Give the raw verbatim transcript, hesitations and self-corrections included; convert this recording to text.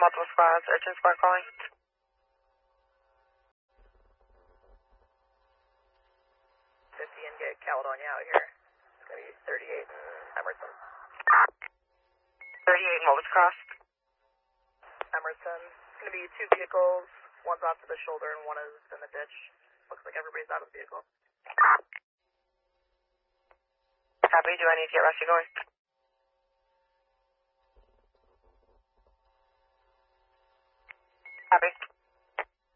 multiple squads, urgent squad calling. fifty and get Caledonia out here. It's going to be thirty-eight and Emerson. thirty-eight and what was crossed? Emerson. It's going to be two vehicles. One's off to the shoulder and one is in the ditch. Looks like everybody's out of the vehicle. Copy, do I need to get rescue going? Copy.